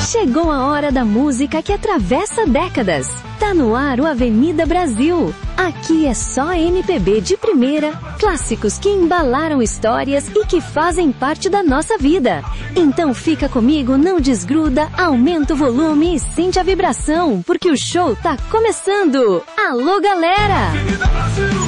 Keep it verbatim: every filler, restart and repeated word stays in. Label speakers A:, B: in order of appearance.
A: Chegou a hora da música que atravessa décadas. Tá no ar o Avenida Brasil. Aqui é só M P B de primeira, clássicos que embalaram histórias e que fazem parte da nossa vida. Então fica comigo, não desgruda, aumenta o volume e sente a vibração, porque o show tá começando. Alô, galera!